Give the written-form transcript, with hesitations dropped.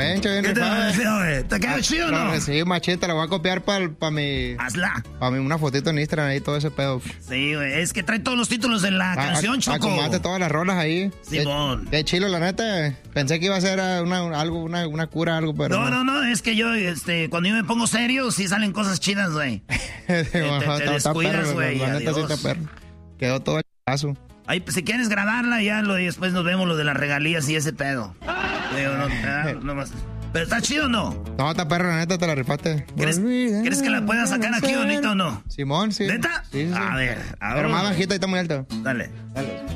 bien ¿Qué te rifada. pareció, güey? ¿Te quedó chido o no? Sí, macheta, la voy a copiar para mi... Hazla. Para mí una fotito en Instagram ahí, todo ese pedo. Sí, güey, es que trae todos los títulos de la canción, Choco. Acomodate todas las rolas ahí. Simón. Qué chilo, la neta. Pensé que iba a ser una cura, algo, pero... No, es que yo, cuando yo me pongo serio, sí salen cosas chidas, güey. te descuidas, güey, La neta sí está perro. Quedó todo el paso. Ahí, pues, si quieres grabarla, ya después nos vemos lo de las regalías y ese pedo. Digo, no más. ¿Pero está chido o no? No, está perro, la neta, te la rifaste. ¿Crees que la pueda sacar aquí bonito o no? Simón, sí. ¿Neta? Sí. A ver. Pero más bajita y está muy alto. Dale.